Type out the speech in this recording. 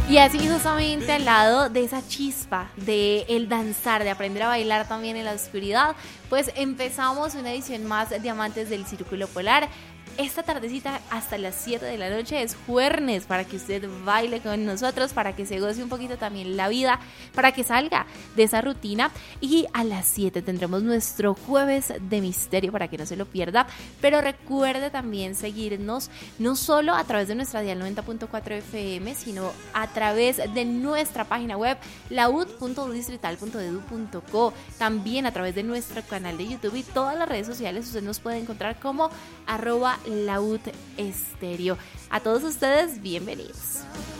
Y así justamente al lado de esa chispa de el danzar, de aprender a bailar también en la oscuridad, pues empezamos una edición más de Amantes del Círculo Polar. Esta tardecita hasta las 7 de la noche es jueves para que usted baile con nosotros, para que se goce un poquito también la vida, para que salga de esa rutina. Y a las 7 tendremos nuestro jueves de misterio para que no se lo pierda. Pero recuerde también seguirnos no solo a través de nuestra dial 90.4 FM, sino a través de nuestra página web laud.distrital.edu.co, también a través de nuestro canal de YouTube y todas las redes sociales. Usted nos puede encontrar como @laud estéreo. A todos ustedes, bienvenidos.